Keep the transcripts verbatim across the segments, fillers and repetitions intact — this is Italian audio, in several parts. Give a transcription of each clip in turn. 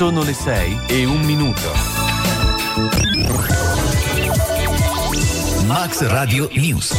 Sono le sei e un minuto. Max Radio News.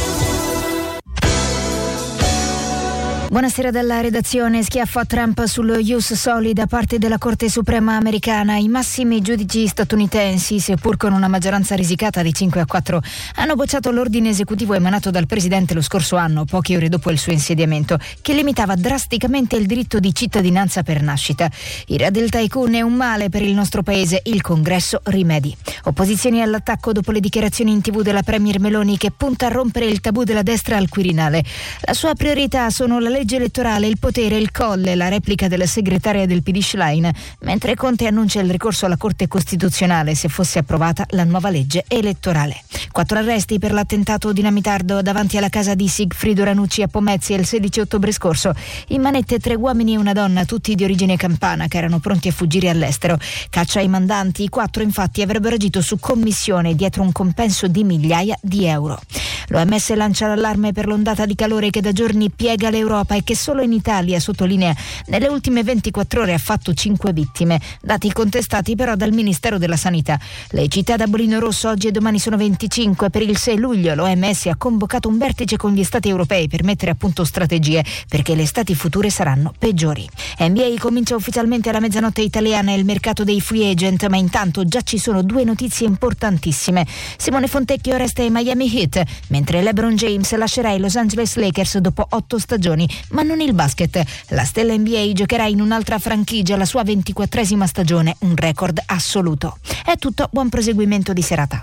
Buonasera dalla redazione. Schiaffo a Trump sullo Ius Soli da parte della Corte Suprema americana. I massimi giudici statunitensi, seppur con una maggioranza risicata di cinque a quattro, hanno bocciato l'ordine esecutivo emanato dal presidente lo scorso anno, poche ore dopo il suo insediamento, che limitava drasticamente il diritto di cittadinanza per nascita. Ira del tycoon è un male per il nostro paese, il Congresso rimedi. Opposizioni all'attacco dopo le dichiarazioni in tv della Premier Meloni, che punta a rompere il tabù della destra al Quirinale. La sua priorità sono la legge elettorale, il potere, il colle, la replica della segretaria del P D Schlein, mentre Conte annuncia il ricorso alla Corte Costituzionale se fosse approvata la nuova legge elettorale. Quattro arresti per l'attentato dinamitardo davanti alla casa di Sigfrido Ranucci a Pomezia il sedici ottobre scorso. In manette tre uomini e una donna, tutti di origine campana, che erano pronti a fuggire all'estero. Caccia ai mandanti, i quattro infatti avrebbero agito su commissione dietro un compenso di migliaia di euro. L'O M S lancia l'allarme per l'ondata di calore che da giorni piega l'Europa e che solo in Italia, sottolinea, nelle ultime ventiquattro ore ha fatto cinque vittime, dati contestati però dal Ministero della Sanità. Le città da bollino rosso oggi e domani sono venticinque. Per il sei luglio l'O M S ha convocato un vertice con gli stati europei per mettere a punto strategie, perché le estati future saranno peggiori. N B A comincia ufficialmente alla mezzanotte italiana il mercato dei free agent, ma intanto già ci sono due notizie importantissime. Simone Fontecchio resta ai Miami Heat, mentre LeBron James lascerà i Los Angeles Lakers dopo otto stagioni. Ma non il basket. La stella N B A giocherà in un'altra franchigia la sua ventiquattresima stagione, un record assoluto. È tutto, buon proseguimento di serata.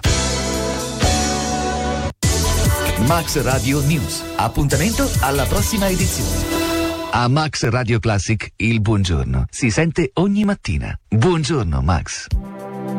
Max Radio News. Appuntamento alla prossima edizione. A Max Radio Classic il buongiorno si sente ogni mattina. Buongiorno Max.